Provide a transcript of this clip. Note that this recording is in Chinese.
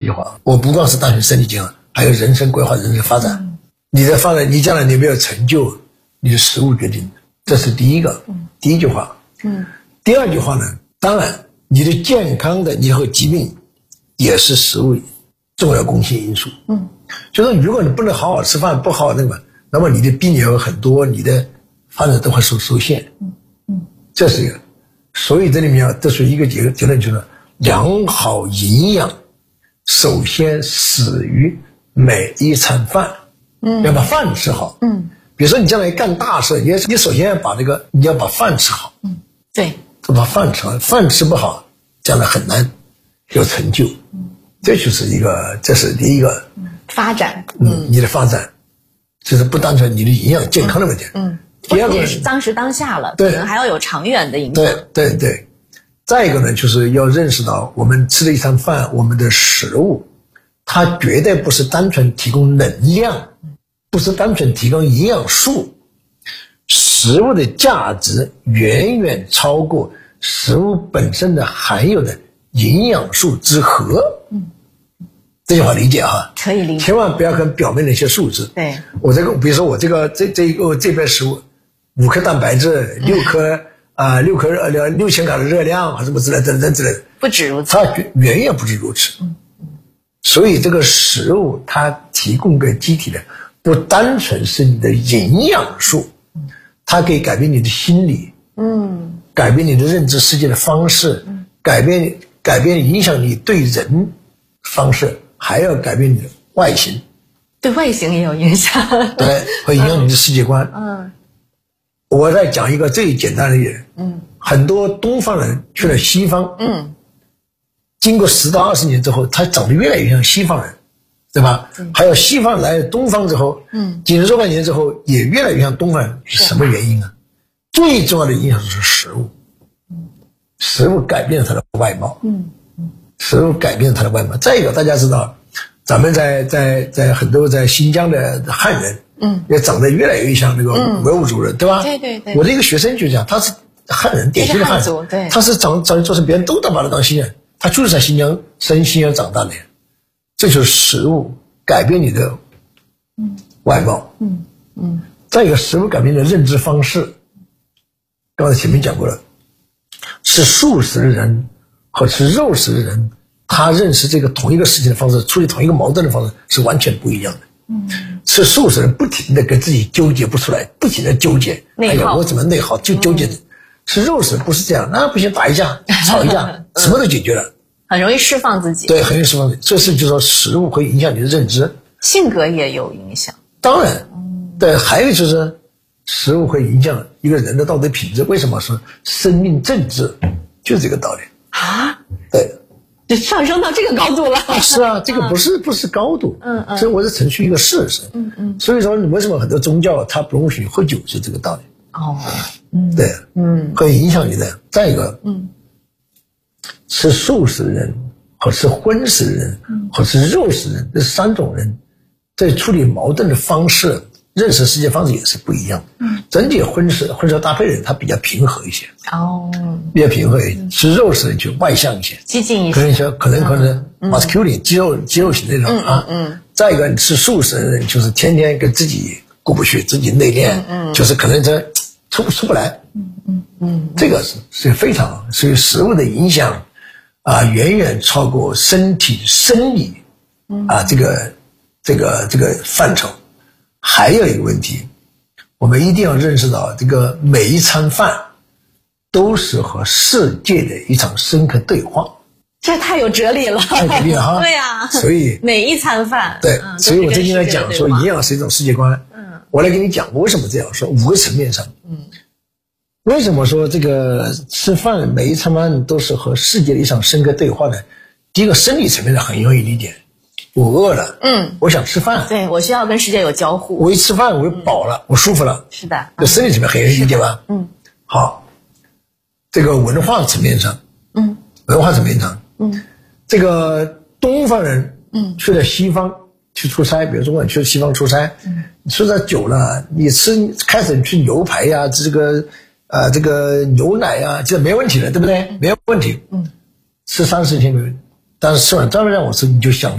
句话，我不光是单纯身体健康，还有人生规划、人生发展。你的发展，你将来你没有成就，你的食物决定的，这是第一句话。第二句话呢，当然你的健康的以后疾病也是食物重要贡献因素。就是如果你不能好好吃饭，不好好那么你的病也有很多，你的发展都会受限。这是一个。所以这里面得出一个结论，就是良好营养首先始于每一餐饭。要把饭吃好。比如说你将来干大事，你首先你要把饭吃好。 对， 把饭吃好，饭吃不好，将来很难有成就。这是第一个发展。 你的发展就是不单纯你的营养健康的问题。第二个是当时当下了， 对， 可能还要有长远的影响。 对。再一个呢，就是要认识到我们吃的一餐饭，我们的食物，它绝对不是单纯提供能量，不是单纯提供营养素，食物的价值远远超过食物本身的含有的营养素之和。这句话理解哈？ 可以理解。 千万不要看表面的一些数字。 对， 比如说这边食物5克蛋白质，6千卡的热量什么之类的， 不止如此， 它远远不止如此。所以这个食物它提供给机体的不单纯是你的营养素，它可以改变你的心理，改变你的认知世界的方式，改变影响你对人方式，还要改变你的外形。 对外形也有影响。 对，会影响你的世界观。我再讲一个最简单的一点。很多东方人去了西方，经过10到20年之后，他长得越来越像西方人，对吧？还有西方来东方之后，几十万年之后也越来越像东方人，是什么原因呢？最重要的影响就是食物。食物改变了他的外貌。食物改变了他的外貌。再一个，大家知道，咱们在很多在新疆的汉人，也长得越来越像那个维吾尔族人，对吧？ 对。 我的一个学生就讲，他是汉人，典型的汉族，对， 他是做成别人都把他当新人，他就是在新疆长大的。这就是食物改变你的外貌。再一个，食物改变你的认知方式。刚才前面讲过了，吃素食的人和吃肉食的人，他认识这个同一个事情的方式，处理同一个矛盾的方式是完全不一样的。吃素食人不停的跟自己纠结不出来，不停的纠结，哎呀，我怎么内耗，就纠结。吃肉食不是这样，不行，打一架，吵一架，什么都解决了， 很容易释放自己。 对，很容易释放自己。这是就是说食物会影响你的认知， 性格也有影响。 当然，对，还有就是食物会影响一个人的道德品质。为什么说生命政治就是这个道理啊？对。 就上升到这个高度了。 是啊，这个不是高度。所以我是陈述一个事实。所以说你为什么很多宗教它不容许喝酒是这个道理。对。会影响你的。再一个，吃素食的人和吃荤食的人和吃肉食的人，这3种人在处理矛盾的方式、认识世界方式也是不一样的。整体混合搭配的人他比较平和一些。比较平和一些。吃肉食的人就外向一些， 激进一些， 可能 masculine 肌肉型那种。再一个，吃素食的人就是天天跟自己过不去，自己内敛，就是可能他出不来。这个是非常，所以食物的影响远远超过身体生理这个范畴。还有一个问题，我们一定要认识到，这个每一餐饭都是和世界的一场深刻对话。 这太有哲理了。 太哲理了哈。 对呀。 所以每一餐饭。 对。所以我最近在讲说营养是一种世界观。我来跟你讲为什么这样说，5个层面上。为什么说这个吃饭每一餐饭都是和世界的一场深刻对话呢？第一个，生理层面上很容易理解。我饿了，我想吃饭， 对，我需要跟世界有交互。 我一吃饭我就饱了，我舒服了。 是的。 这生理层面很容易理解吧？好，这个文化层面上，这个东方人去了西方去出差，比如中国人去西方出差，你吃的久了，你开始吃牛排呀，这个牛奶呀，这没问题的，对不对？没有问题。吃30天没问题，但是吃完照样让我吃，你就想